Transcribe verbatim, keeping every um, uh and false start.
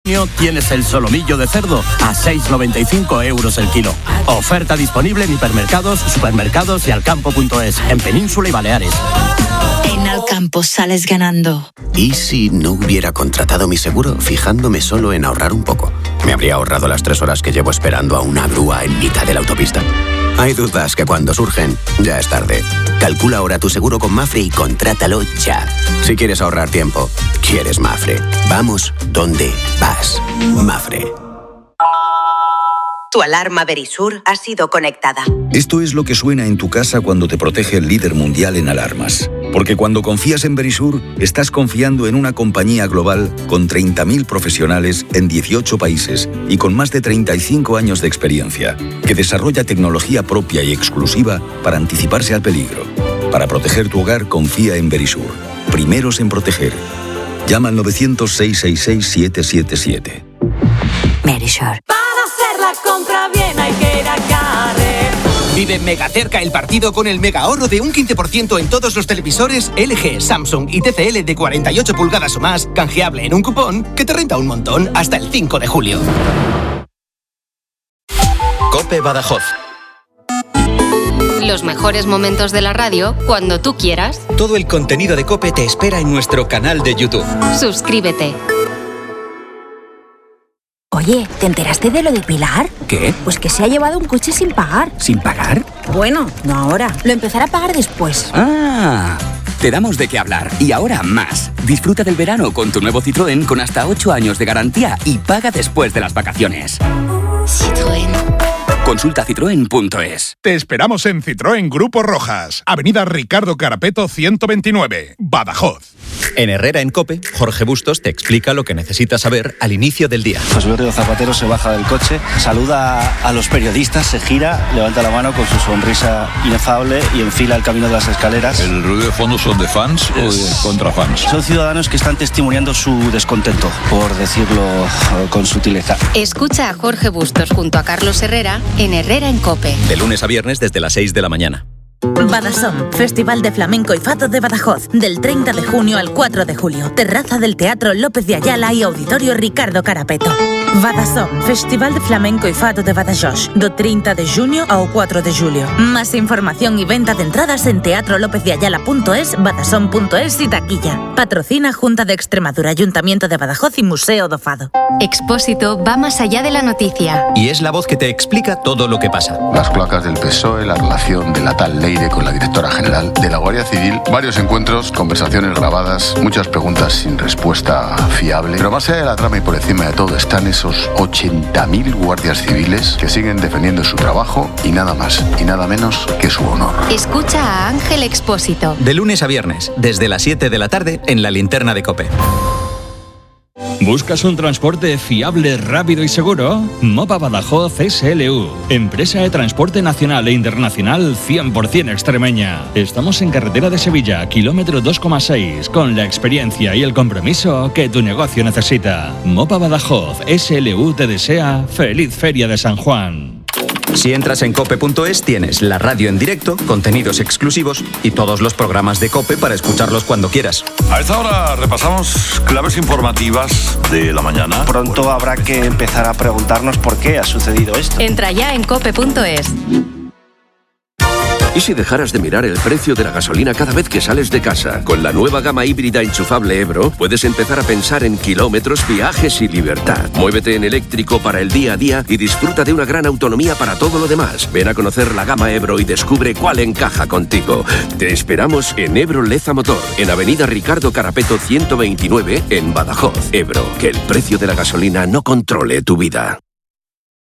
junio tienes el solomillo de cerdo a seis con noventa y cinco euros el kilo. Oferta disponible en hipermercados, supermercados y alcampo punto es, en Península y Baleares. En Alcampo sales ganando. ¿Y si no hubiera contratado mi seguro fijándome solo en ahorrar un poco? ¿Me habría ahorrado las tres horas que llevo esperando a una grúa en mitad de la autopista? Hay dudas que cuando surgen, ya es tarde. Calcula ahora tu seguro con Mafre y contrátalo ya. Si quieres ahorrar tiempo, quieres Mafre. Vamos donde vas. Mafre. Tu alarma Verisur ha sido conectada. Esto es lo que suena en tu casa cuando te protege el líder mundial en alarmas. Porque cuando confías en Verisur, estás confiando en una compañía global con treinta mil profesionales en dieciocho países y con más de treinta y cinco años de experiencia, que desarrolla tecnología propia y exclusiva para anticiparse al peligro. Para proteger tu hogar, confía en Verisur. Primeros en proteger. Llama al nueve cero cero, seis seis seis, siete siete siete. Verisur. La compra bien hay que ir a Carrefour. Vive mega cerca el partido con el mega ahorro de un quince por ciento en todos los televisores L G, Samsung y T C L de cuarenta y ocho pulgadas o más, canjeable en un cupón que te renta un montón hasta el cinco de julio. COPE Badajoz. Los mejores momentos de la radio cuando tú quieras. Todo el contenido de COPE te espera en nuestro canal de YouTube. Suscríbete. Oye, ¿te enteraste de lo de Pilar? ¿Qué? Pues que se ha llevado un coche sin pagar. ¿Sin pagar? Bueno, no ahora. Lo empezará a pagar después. Ah, te damos de qué hablar. Y ahora más. Disfruta del verano con tu nuevo Citroën con hasta ocho años de garantía y paga después de las vacaciones. Citroën. Consulta citroen punto es. Te esperamos en Citroën Grupo Rojas, Avenida Ricardo Carapeto ciento veintinueve, Badajoz. En Herrera en COPE, Jorge Bustos te explica lo que necesitas saber al inicio del día. José Berrio Zapatero se baja del coche, saluda a los periodistas, se gira, levanta la mano con su sonrisa inefable y enfila el camino de las escaleras. ¿El ruido de fondo son de fans o de contrafans? Son ciudadanos que están testimoniando su descontento, por decirlo con sutileza. Escucha a Jorge Bustos junto a Carlos Herrera en Herrera en COPE. De lunes a viernes desde las seis de la mañana. Badasom, Festival de Flamenco y Fado de Badajoz, del treinta de junio al cuatro de julio. Terraza del Teatro López de Ayala y Auditorio Ricardo Carapeto. Badasom, Festival de Flamenco y Fado de Badajoz, do treinta de junio ao cuatro de julio. Más información y venta de entradas en teatro lópez de ayala punto es, badasom punto es y taquilla. Patrocina Junta de Extremadura, Ayuntamiento de Badajoz y Museo do Fado. Expósito va más allá de la noticia. Y es la voz que te explica todo lo que pasa. Las cloacas del P S O E, la relación de la tal Leire con la directora general de la Guardia Civil, varios encuentros, conversaciones grabadas, muchas preguntas sin respuesta fiable. Pero más allá de la trama y por encima de todo están esos ochenta mil guardias civiles que siguen defendiendo su trabajo y nada más y nada menos que su honor. Escucha a Ángel Expósito. De lunes a viernes, desde las siete de la tarde, en la linterna de COPE. ¿Buscas un transporte fiable, rápido y seguro? Mopa Badajoz S L U, empresa de transporte nacional e internacional cien por ciento extremeña. Estamos en carretera de Sevilla, kilómetro dos coma seis, con la experiencia y el compromiso que tu negocio necesita. Mopa Badajoz S L U te desea feliz Feria de San Juan. Si entras en cope punto es tienes la radio en directo, contenidos exclusivos y todos los programas de COPE para escucharlos cuando quieras. A esta hora repasamos claves informativas de la mañana. Pronto bueno, habrá que empezar a preguntarnos por qué ha sucedido esto. Entra ya en cope punto es. ¿Y si dejaras de mirar el precio de la gasolina cada vez que sales de casa? Con la nueva gama híbrida enchufable Ebro, puedes empezar a pensar en kilómetros, viajes y libertad. Muévete en eléctrico para el día a día y disfruta de una gran autonomía para todo lo demás. Ven a conocer la gama Ebro y descubre cuál encaja contigo. Te esperamos en Ebro Leza Motor, en Avenida Ricardo Carapeto ciento veintinueve, en Badajoz. Ebro, que el precio de la gasolina no controle tu vida.